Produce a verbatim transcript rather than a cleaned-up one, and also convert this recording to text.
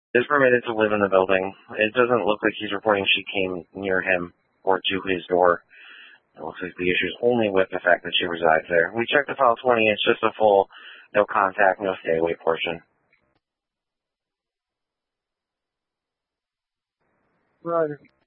is permitted to live in the building. It doesn't look like he's reporting she came near him or to his door. It looks like the issue is only with the fact that she resides there. We checked the file twenty. It's just a full no contact, no stay away portion. Right.